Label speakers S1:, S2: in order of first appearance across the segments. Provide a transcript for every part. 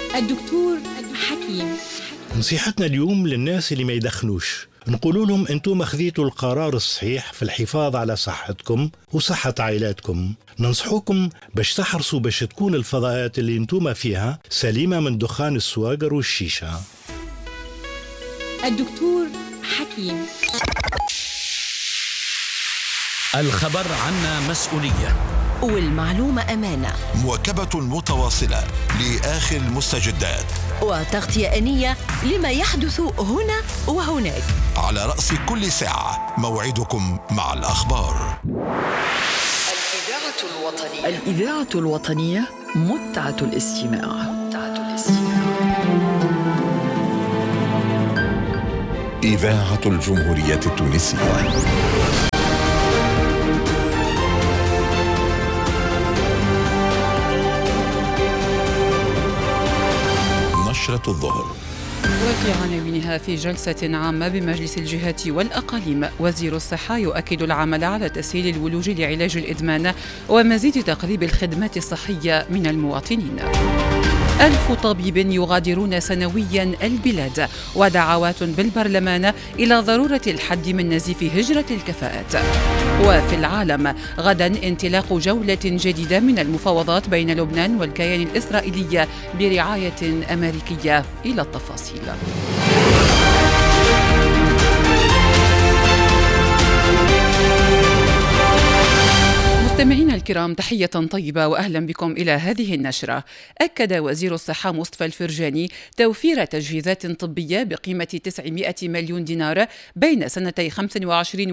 S1: الدكتور حكيم.
S2: نصيحتنا اليوم للناس اللي ما يدخنوش، نقول لهم انتم اخذيتوا القرار الصحيح في الحفاظ على صحتكم وصحة عائلاتكم. ننصحوكم باش تحرصوا باش تكون الفضاءات اللي انتم فيها سليمة من دخان السواقر والشيشة.
S1: الدكتور حكيم.
S3: الخبر عنا مسؤولية
S4: والمعلومة أمانة،
S5: مواكبة متواصلة لآخر المستجدات
S4: وتغطية آنية لما يحدث هنا وهناك.
S5: على رأس كل ساعة موعدكم مع الأخبار.
S6: الإذاعة الوطنية متعة الاستماع.
S5: إذاعة الجمهورية التونسية. نشرة الظهر.
S7: وفي عناوينها: في جلسة عامة بمجلس الجهات والأقاليم، وزير الصحة يؤكد العمل على تسهيل الولوج لعلاج الإدمان ومزيد تقريب الخدمات الصحية من المواطنين. 1000 طبيب يغادرون سنويا البلاد، ودعوات بالبرلمان إلى ضرورة الحد من نزيف هجرة الكفاءات. وفي العالم غدا انطلاق جولة جديدة من المفاوضات بين لبنان والكيان الإسرائيلي برعاية أمريكية. إلى التفاصيل. مستمعينا الكرام، تحية طيبة وأهلا بكم إلى هذه النشرة. أكد وزير الصحة مصطفى الفرجاني توفير تجهيزات طبية بقيمة 900 مليون دينار بين سنتي 25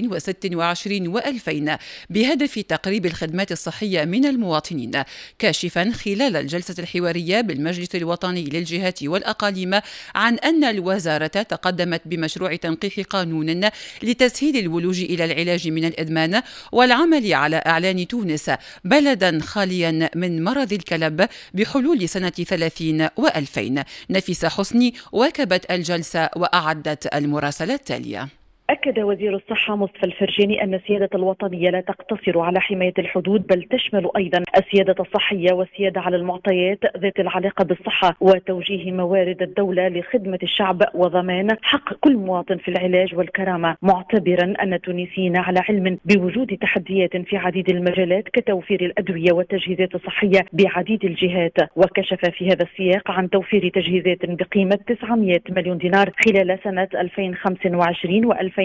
S7: و2026 و2000 بهدف تقريب الخدمات الصحية من المواطنين، كاشفا خلال الجلسة الحوارية بالمجلس الوطني للجهات والأقاليم عن أن الوزارة تقدمت بمشروع تنقيح قانون لتسهيل الولوج إلى العلاج من الإدمان والعمل على إعلان تونس بلدا خاليا من مرض الكلب بحلول سنة 30 و2000. نفيسة حسني واكبت الجلسة وأعدت المراسلة التالية.
S8: أكد وزير الصحة مصطفى الفرجاني أن السيادة الوطنية لا تقتصر على حماية الحدود، بل تشمل أيضا السيادة الصحية والسيادة على المعطيات ذات العلاقة بالصحة، وتوجيه موارد الدولة لخدمة الشعب وضمان حق كل مواطن في العلاج والكرامة، معتبرا أن التونسيين على علم بوجود تحديات في عديد المجالات كتوفير الأدوية والتجهيزات الصحية بعديد الجهات. وكشف في هذا السياق عن توفير تجهيزات بقيمة 900 مليون دينار خلال سنة 2025 و2026،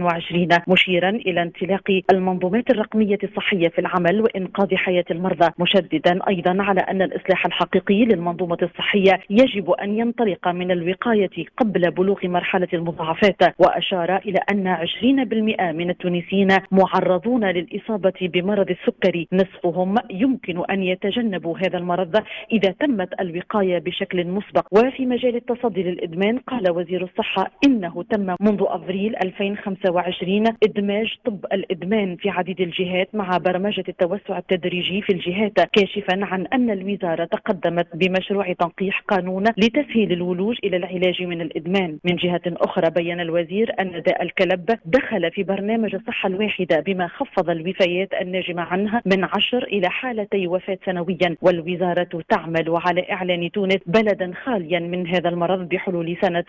S8: مشيرا إلى انطلاق المنظومات الرقمية الصحية في العمل وإنقاذ حياة المرضى، مشددا أيضا على أن الإصلاح الحقيقي للمنظومة الصحية يجب أن ينطلق من الوقاية قبل بلوغ مرحلة المضاعفات. وأشار إلى أن 20% من التونسيين معرضون للإصابة بمرض السكري، نصفهم يمكن أن يتجنبوا هذا المرض إذا تمت الوقاية بشكل مسبق. وفي مجال التصدي للإدمان قال وزير الصحة إنه تم منذ أبريل 2025 إدماج طب الإدمان في عديد الجهات مع برمجة التوسع التدريجي في الجهات، كاشفا عن أن الوزارة تقدمت بمشروع تنقيح قانون لتسهيل الولوج إلى العلاج من الإدمان. من جهة أخرى بيّن الوزير أن داء الكلب دخل في برنامج الصحة الواحدة بما خفض الوفيات الناجمة عنه من 10 إلى حالتي وفاة سنويا، والوزارة تعمل على إعلان تونس بلدا خاليا من هذا المرض بحلول سنة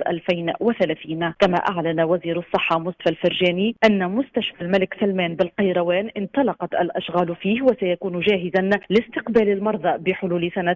S8: 2030. كما أعلن وزير الصحة مصطفى الفرجاني أن مستشفى الملك سلمان بالقيروان انطلقت الأشغال فيه وسيكون جاهزا لاستقبال المرضى بحلول سنة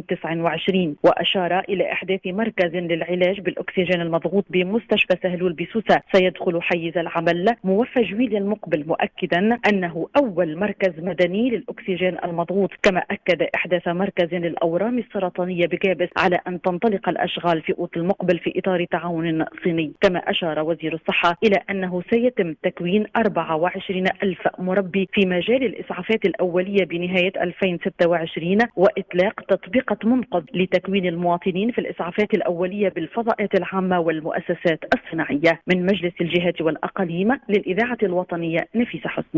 S8: 2029. وأشار إلى إحداث مركز للعلاج بالأكسجين المضغوط بمستشفى سهلول بسوسة سيدخل حيز العمل موفى جويليا المقبل، مؤكدا أنه أول مركز مدني للأكسجين المضغوط. كما أكد إحداث مركز للأورام السرطانية بكابس على أن تنطلق الأشغال في أوت المقبل في إطار تعاون صيني. كما أشار وزير الصحة إلى أنه سيتم تكوين 24 ألف مربي في مجال الإسعافات الأولية بنهاية 2026، وإطلاق تطبيقة منقذ لتكوين المواطنين في الإسعافات الأولية بالفضاءات العامة والمؤسسات الصناعية. من مجلس الجهات والأقاليم للإذاعة الوطنية، نفيسة حسني.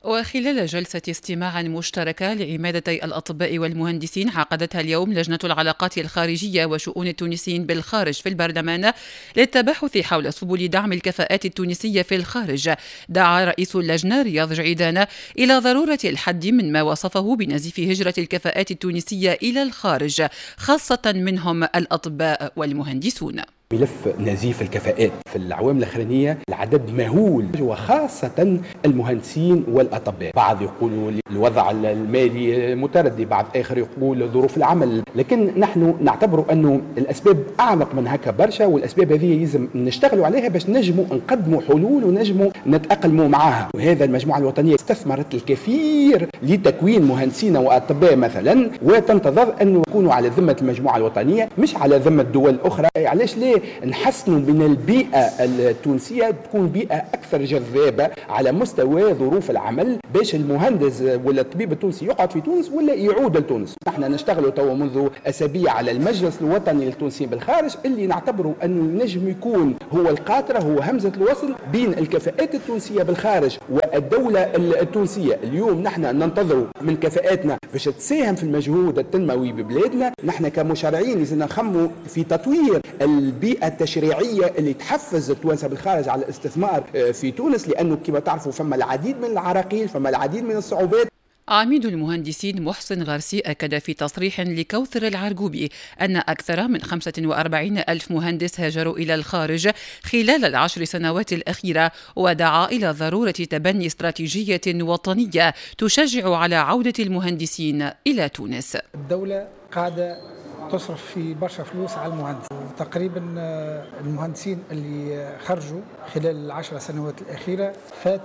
S7: وخلال جلسة استماع مشتركة لعمادتي الأطباء والمهندسين عقدتها اليوم لجنة العلاقات الخارجية وشؤون التونسيين بالخارج في البرلمان للتباحث حول سبل دعم الكفاءات التونسية في الخارج، دعا رئيس اللجنة رياض جعيدان إلى ضرورة الحد من ما وصفه بنزيف هجرة الكفاءات التونسية إلى الخارج، خاصة منهم الأطباء والمهندسون.
S9: ملف نزيف الكفاءات في الأعوام الأخرانية العدد مهول، وخاصة المهندسين والأطباء. بعض يقولوا الوضع المالي متردي، بعض آخر يقول ظروف العمل، لكن نحن نعتبر أنه الأسباب أعمق من هكا برشا، والأسباب هذه يلزم نشتغلوا عليها باش نجموا نقدموا حلول ونجموا نتأقلموا معها. وهذا المجموعة الوطنية استثمرت الكثير لتكوين مهندسين وأطباء مثلا، وتنتظر أن يكونوا على ذمة المجموعة الوطنية مش على ذمة دول أخرى. علاش ليه؟ نحسنوا من البيئة التونسية تكون بيئة أكثر جذابة على مستوى ظروف العمل، باش المهندس ولا الطبيب التونسي يقعد في تونس ولا يعود لتونس. نحن نشتغل توا منذ أسابيع على المجلس الوطني للتونسيين بالخارج، اللي نعتبره أنه نجم يكون هو القاطرة، هو همزة الوصل بين الكفاءات التونسية بالخارج والدولة التونسية. اليوم نحن ننتظر من كفاءاتنا باش تساهم في المجهود التنموي ببلادنا. نحن كمشرعين لازم نخموا في تطوير البيئة التشريعية اللي تحفز التوانسة بالخارج على الاستثمار في تونس، لأنه كما تعرفوا فما العديد من العراقيل، فما العديد من الصعوبات.
S7: عميد المهندسين محسن غارسي أكد في تصريح لكوثر العرقوبي أن أكثر من 45 ألف مهندس هاجروا إلى الخارج خلال ال10 سنوات الأخيرة، ودعا إلى ضرورة تبني استراتيجية وطنية تشجع على عودة المهندسين إلى تونس.
S10: الدولة قاعدة تصرف في برشا فلوس على المهندس، وتقريبا المهندسين اللي خرجوا خلال ال10 سنوات الأخيرة فات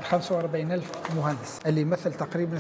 S10: 45 ألف مهندس، اللي يمثل تقريبا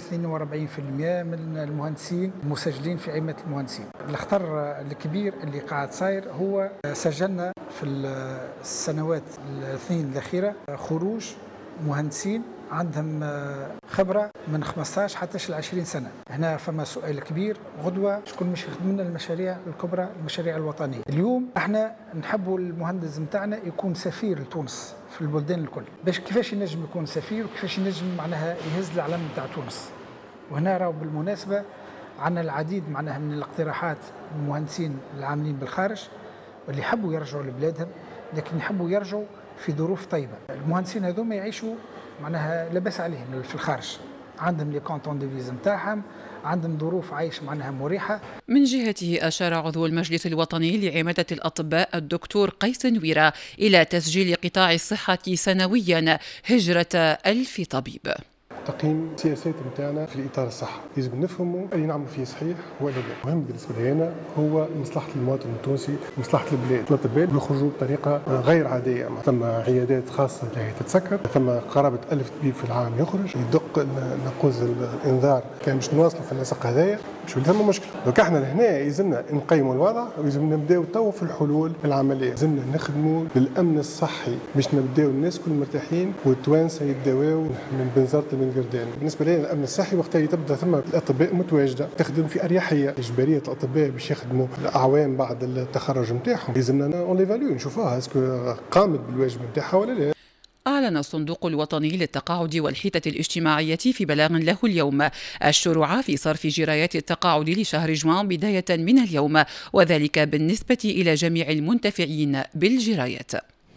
S10: 42% من المهندسين المسجلين في عمة المهندسين. الخطر الكبير اللي قاعد صاير هو سجلنا في السنوات الاثنين الأخيرة خروج مهندسين عندهم خبرة من 15 حتى 20 سنة. هنا فما سؤال كبير، غدوة شكون مش يخدم لنا المشاريع الكبرى، المشاريع الوطنية. اليوم احنا نحبوا المهندس متاعنا يكون سفير لتونس في البلدان الكل. باش كيفاش ينجم يكون سفير وكيفاش ينجم معناها يهز العلم متاع تونس. وهنا راهو بالمناسبة عندنا العديد معناها من الاقتراحات المهندسين العاملين بالخارج واللي يحبوا يرجعوا لبلادهم، لكن يحبوا يرجعوا في ظروف طيبة. المهندسين هذوما يعيشوا معناها لبس عليهم في الخارج، عندهم لي كونتون دو فيز نتاعهم، عندهم ظروف عيش معناها مريحة.
S7: من جهته أشار عضو المجلس الوطني لعمادة الأطباء الدكتور قيس نويرة إلى تسجيل قطاع الصحة سنويا هجرة 1000 طبيب.
S11: تقييم السياسات نتاعنا في الاطار الصح، لازم نفهموا اللي نعمل فيه صحيح ولا لا. المهم بالنسبه لي انا هو مصلحه المواطن التونسي، مصلحه البلاد. الاطباء يخرجوا بطريقه غير عاديه، ثم عيادات خاصه اللي تتسكر، ثم قرابه 1000 طبيب في العام يخرج، يدق نقوز الانذار كان باش نواصلوا في النسق هذايا، مش ثم مشكله. لو احنا لهنا يلزمنا نقيموا الوضع ويلزم نبداو تو في الحلول العمليه، لازمنا نخدموا بالامن الصحي باش نبداو الناس كل مرتاحين والتوانسه يتداواو من بنزرة القردان. بالنسبه لنا الامن الصحي وقتها تبدا ثم الاطباء متواجده تخدم في اريحيه. اجباريه الاطباء باش يخدموا اعوام بعد التخرج نتاعهم، لازمنا اون ليفاليو نشوفوها اسكو قامت بالواجب نتاعها ولا لا.
S7: أعلن الصندوق الوطني للتقاعد والحيطة الاجتماعية في بلاغ له اليوم الشروع في صرف جرايات التقاعد لشهر جوان بداية من اليوم، وذلك بالنسبة إلى جميع المنتفعين بالجرايات.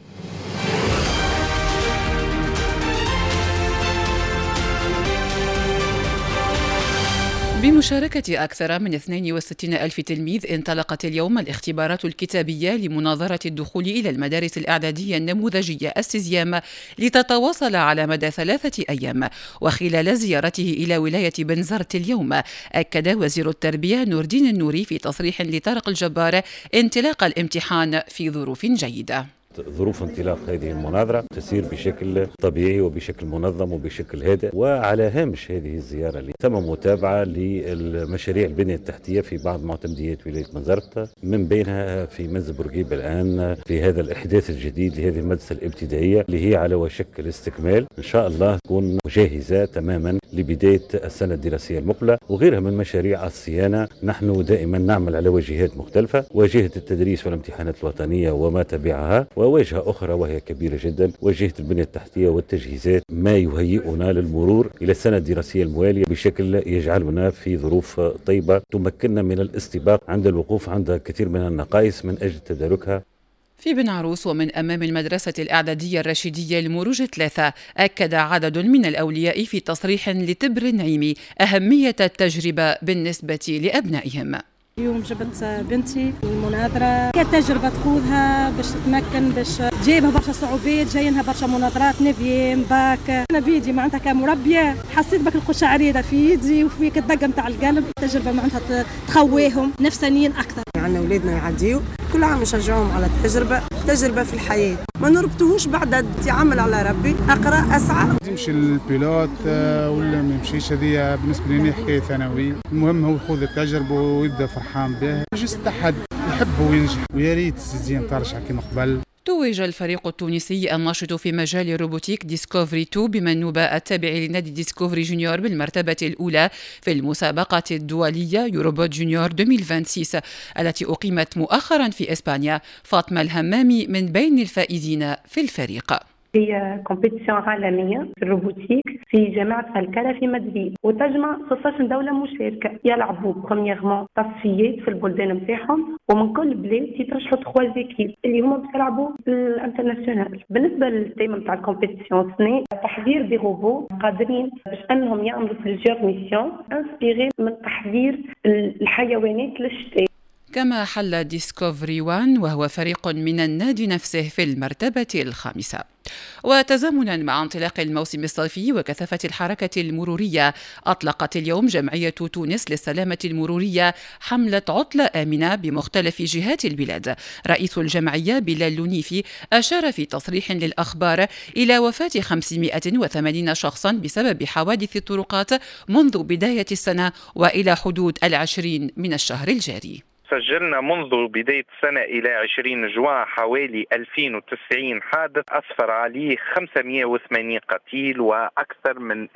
S7: بمشاركة أكثر من 62 ألف تلميذ انطلقت اليوم الاختبارات الكتابية لمناظرة الدخول إلى المدارس الإعدادية النموذجية السيزيام لتتواصل على مدى 3 أيام. وخلال زيارته إلى ولاية بنزرت اليوم أكد وزير التربية نور الدين النوري في تصريح لطارق الجبار انطلاق الامتحان في ظروف جيدة.
S12: ظروف انطلاق هذه المناظرة تسير بشكل طبيعي وبشكل منظم وبشكل هادئ. وعلى هامش هذه الزيارة اللي تم متابعة للمشاريع البنية التحتية في بعض معتمديات ولاية بنزرت، من بينها في منزل بورقيبة الآن في هذا الإحداث الجديد لهذه المدرسة الابتدائية اللي هي على وشك الاستكمال، إن شاء الله تكون جاهزة تماما لبداية السنة الدراسية المقبلة. وغيرها من مشاريع الصيانة، نحن دائما نعمل على واجهات مختلفة، واجهة التدريس والامتحانات الوطنية وما تبعها، وواجهة أخرى وهي كبيرة جدا، واجهة البنية التحتية والتجهيزات، ما يهيئنا للمرور إلى السنة الدراسية الموالية بشكل يجعلنا في ظروف طيبة تمكننا من الاستباق عند الوقوف عند كثير من النقائص من أجل تداركها.
S7: في بن عروس ومن أمام المدرسة الإعدادية الرشيدية المروج 3 أكد عدد من الأولياء في تصريح لتبر النعيمي أهمية التجربة بالنسبة لأبنائهم.
S13: اليوم جبت بنتي المناظرة كتجربة تخوضها باش تتمكن، باش جايبها برشا صعوبات، جايينها برشا مناظرات نيفيام باك. أنا بيدي معناتها كمربية حسيت بك القشعريرة في يدي وفي الدقة متاع القلب. التجربة معناتها تخويهم نفسانيين أكثر.
S14: عندنا أولادنا يعديوا كل عام نشجعهم على تجربة في الحياة، ما نربطوهوش بعد يعمل على ربي، أقرأ أسعى.
S15: يمشي البيلوت ولا ما يمشيش، هذه بالنسبة لي حكاية ثانوية. المهم هو يخوض التجربة ويبدأ فرحان به، جست تحدي يحب وينجح، ويا ريت الزين ترجع كما قبل.
S7: توج الفريق التونسي الناشط في مجال الروبوتيك ديسكوفري 2 بمنوبة التابع لنادي ديسكوفري جونيور بالمرتبة الأولى في المسابقة الدولية يوروبوت جونيور 2026 التي أقيمت مؤخرا في إسبانيا. فاطمة الهمامي من بين الفائزين في الفريق.
S16: هي كومبيتيشن عالمية في الروبوتيك في جامعة فالكارا في مدريد، وتجمع 16 دولة مشاركة يلعبوا برومييرمون تصفيات في البلدان نتاعهم، ومن كل بلاد يترشحوا 3 زيكيب اللي هما باش يلعبوا بالانترناسيونال. بالنسبة للتيم نتاع الكومبيتيشن سنة تحضير دي روبو قادرين باش انهم يعملوا بليزيور ميسيون انسبيري من تحضير الحيوانات للشتاء.
S7: كما حل ديسكوفري 1 وهو فريق من النادي نفسه في المرتبة الخامسة. وتزامنا مع انطلاق الموسم الصيفي وكثافة الحركة المرورية، أطلقت اليوم جمعية تونس للسلامة المرورية حملة عطلة آمنة بمختلف جهات البلاد. رئيس الجمعية بلال لونيفي أشار في تصريح للأخبار إلى وفاة 580 شخصا بسبب حوادث الطرقات منذ بداية السنة وإلى حدود 20 من الشهر الجاري.
S17: سجلنا منذ بداية السنة إلى 20 جوان حوالي 2090 حادث أسفر عليه 580 قتيل وأكثر من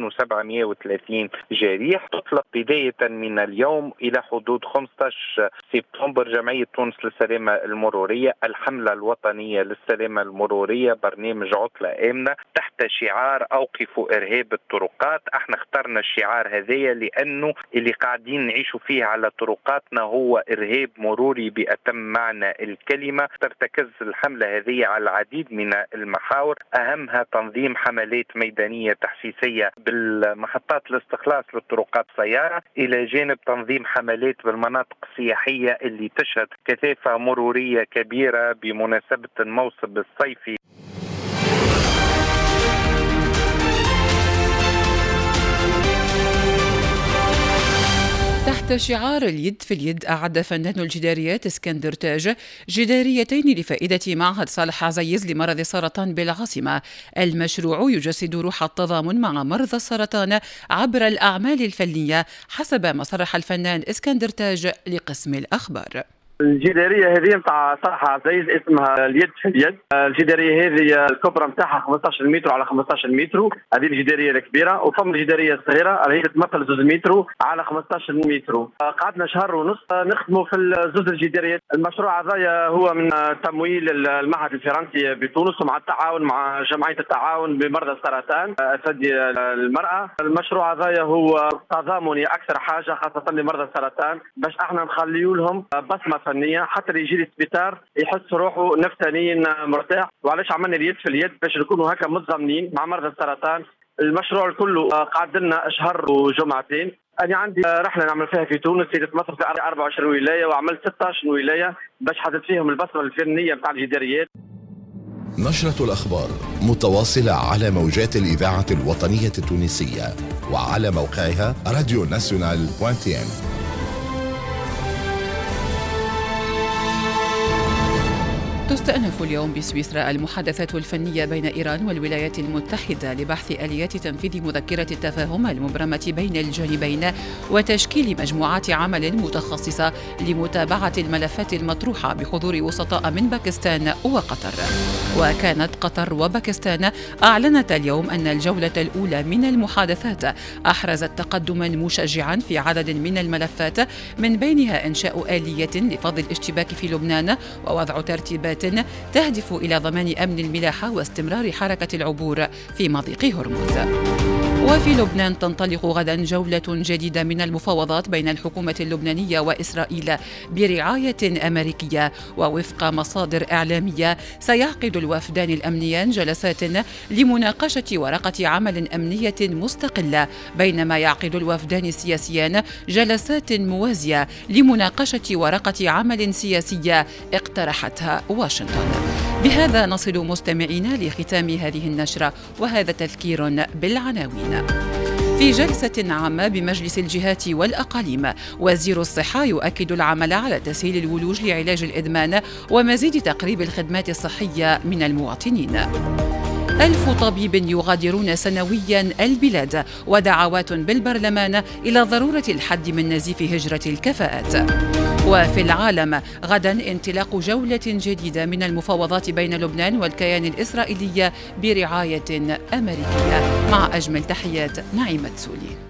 S17: 2730 جريح. تطلق بداية من اليوم إلى حدود 15 سبتمبر جمعية تونس للسلامة المرورية الحملة الوطنية للسلامة المرورية برنامج عطلة آمنة تحت شعار أوقفوا إرهاب الطرقات. احنا اخترنا الشعار هذايا لأنه اللي قاعدين نعيشوا فيه على طرقاتنا هو إرهاب مروري بأتم معنى الكلمة. ترتكز الحملة هذه على العديد من المحاور، أهمها تنظيم حملات ميدانية تحسيسية بالمحطات الاستخلاص للطرقات السيارة، إلى جانب تنظيم حملات بالمناطق السياحية اللي تشهد كثافة مرورية كبيرة بمناسبة الموسم الصيفي. تحت شعار اليد في اليد، أعد فنان الجداريات اسكندر تاج جداريتين لفائدة معهد صالح عزيز لمرض السرطان بالعاصمة. المشروع يجسد روح التضامن مع مرضى السرطان عبر الأعمال الفنية حسب ما صرح الفنان اسكندر تاج لقسم الأخبار.
S18: الجداريه هذه نتاع صالح عزيز اسمها اليد في اليد. الجداريه هذه الكبرى نتاعها 15 متر على 15 متر، هذه الجداريه الكبيره، وفم الجداريه الصغيره اللي هي تمثل 2 متر على 15 متر. قعدنا شهر ونص نخدموا في زوز الجداريات. المشروع هذايا هو من تمويل المعهد الفرنسي بتونس ومع التعاون مع جمعيه التعاون بمرضى السرطان ثدي المراه. المشروع هذايا هو تضامني اكثر حاجه خاصه لمرضى السرطان، باش احنا نخليوا لهم بصمه فنيه حتى اللي يجي للسبيطار يحس روحه نفسانيا مرتاح. وعلاش عملنا اليد في اليد؟ باش نكونوا هكا متضامنين مع مرضى السرطان. المشروع كله قعد لنا شهر وجمعتين. أنا عندي رحلة نعمل فيها في تونس اللي تمثل في 24 ولاية، وعملت 16 ولاية باش حدث فيهم البصمة الفنية بتاع الجداريات.
S5: نشرة الأخبار متواصلة على موجات الإذاعة الوطنية التونسية وعلى موقعها radionational.tn.
S7: تستأنف اليوم بسويسرا المحادثات الفنية بين إيران والولايات المتحدة لبحث آليات تنفيذ مذكرة التفاهم المبرمة بين الجانبين وتشكيل مجموعات عمل متخصصة لمتابعة الملفات المطروحة بحضور وسطاء من باكستان وقطر. وكانت قطر وباكستان أعلنت اليوم أن الجولة الأولى من المحادثات أحرزت تقدما مشجعا في عدد من الملفات، من بينها إنشاء آلية لفض الاشتباك في لبنان ووضع ترتيبات جلسات تهدف إلى ضمان أمن الملاحة واستمرار حركة العبور في مضيق هرمز. وفي لبنان تنطلق غدا جولة جديدة من المفاوضات بين الحكومة اللبنانية وإسرائيل برعاية أمريكية. ووفق مصادر إعلامية سيعقد الوفدان الأمنيان جلسات لمناقشة ورقة عمل أمنية مستقلة، بينما يعقد الوفدان السياسيان جلسات موازية لمناقشة ورقة عمل سياسية اقترحتها واشنطن. بهذا نصل مستمعينا لختام هذه النشرة، وهذا تذكير بالعناوين. في جلسة عامة بمجلس الجهات والأقاليم، وزير الصحة يؤكد العمل على تسهيل الولوج لعلاج الإدمان ومزيد تقريب الخدمات الصحية من المواطنين. 1000 طبيب يغادرون سنويا البلاد، ودعوات بالبرلمان إلى ضرورة الحد من نزيف هجرة الكفاءات. وفي العالم غدا انطلاق جولة جديدة من المفاوضات بين لبنان والكيان الإسرائيلي برعاية أمريكية. مع أجمل تحيات نعيمة سولي.